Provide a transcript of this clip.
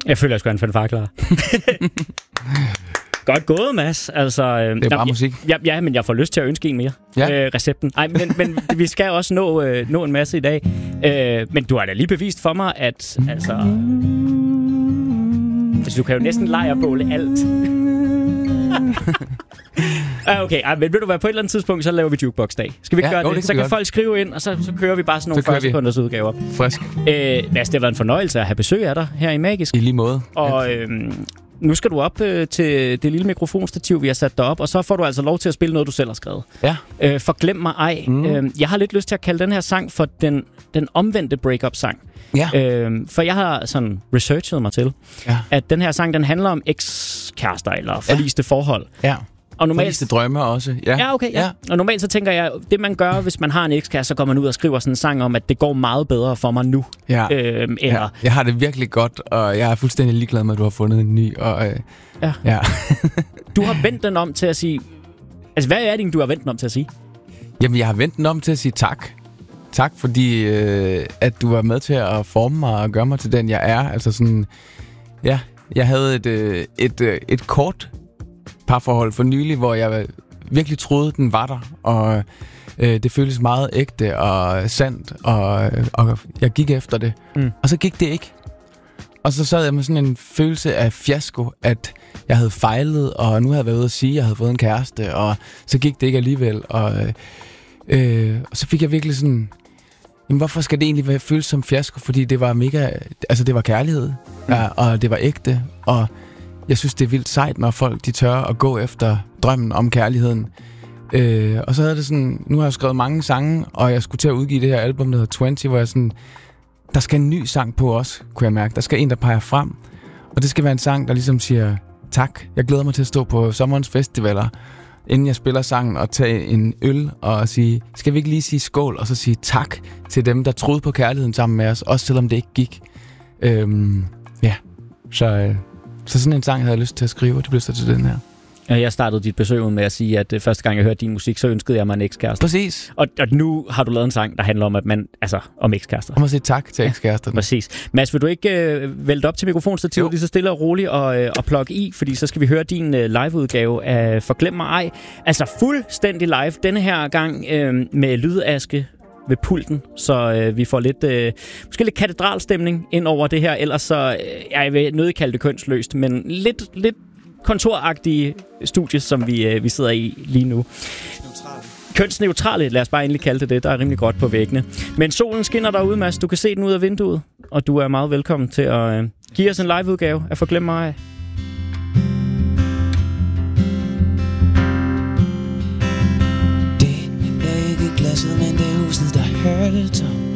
Jeg føler, jeg skulle have en fanfare klar. Godt gået, Mads. Altså, det er bare musik. Ja, men jeg får lyst til at ønske en mere. Ja. Recepten. Nej, men vi skal også nå en masse i dag. Men du har da lige bevist for mig, at altså, du kan jo næsten lejrbåle alt. Okay, men ved du hvad, på et eller andet tidspunkt, så laver vi jukebox-dag. Skal vi ikke gøre det? Så kan folk skrive ind, og så kører vi bare sådan nogle 40 sekunders udgaver. Frisk. Mads, det har været en fornøjelse at have besøg af dig her i Magisk. I lige måde. Og nu skal du op til det lille mikrofonstativ, vi har sat derop, og så får du altså lov til at spille noget, du selv har skrevet. Ja. Forglem mig ej. Jeg har lidt lyst til at kalde den her sang for den omvendte break-up-sang. Ja. For jeg har sådan researchet mig til, at den her sang, den handler om ekskærester eller forliste forhold. Ja. Og normalt forliste drømme også. Ja, okay. Ja. Og normalt så tænker jeg, det man gør, hvis man har en ekskæreste, så går man ud og skriver sådan en sang om, at det går meget bedre for mig nu. Ja. Jeg har det virkelig godt, og jeg er fuldstændig ligeglad med, at du har fundet en ny. Og, ja. Du har vendt den om til at sige... Altså, hvad er det, du har vendt den om til at sige? Jamen, jeg har vendt den om til at sige tak. Tak, fordi at du var med til at forme mig og gøre mig til den, jeg er. Altså sådan... Ja, jeg havde et kort parforhold for nylig, hvor jeg virkelig troede, den var der, og det føltes meget ægte og sandt, og jeg gik efter det. Og så gik det ikke. Og så sad jeg med sådan en følelse af fiasko, at jeg havde fejlet, og nu havde jeg været ude at sige, at jeg havde fået en kæreste, og så gik det ikke alligevel. Og så fik jeg virkelig sådan... Jamen, hvorfor skal det egentlig føles som fiasko? Fordi det var mega... Altså, det var kærlighed, og det var ægte, og jeg synes, det er vildt sejt, når folk de tør at gå efter drømmen om kærligheden. Og så havde det sådan... Nu har jeg skrevet mange sange, og jeg skulle til at udgive det her album, der hedder 20, hvor jeg sådan... Der skal en ny sang på os, kunne jeg mærke. Der skal en, der peger frem. Og det skal være en sang, der ligesom siger tak. Jeg glæder mig til at stå på sommerens festivaler, inden jeg spiller sangen, og tage en øl og sige, skal vi ikke lige sige skål, og så sige tak til dem, der troede på kærligheden sammen med os, også selvom det ikke gik. Så sådan en sang havde jeg lyst til at skrive, og det blev så til den her. Jeg startede dit besøg ud med at sige, at første gang jeg hørte din musik, så ønskede jeg mig en ekskæreste. Præcis. Og nu har du lavet en sang, der handler om, at man, altså om ekskærester. Om at sige tak til ekskæresterne. Præcis. Mads, vil du ikke vælte op til mikrofonstativet lige så stille og roligt og plukke i, fordi så skal vi høre din liveudgave af Forglem mig ej. Altså fuldstændig live denne her gang med lydaske ved pulten, så vi får måske lidt katedralstemning ind over det her. Ellers så, jeg vil nødig kalde det kønsløst, men lidt kontoragtige studie, som vi sidder i lige nu. Kønsneutrale, lad os bare endelig kalde det. Der er rimelig godt på væggene. Men solen skinner derude, Mads. Du kan se den ud af vinduet, og du er meget velkommen til at give os en liveudgave af Forglem mig ej. Det er ikke glasset, men det er huset, der hørte tom.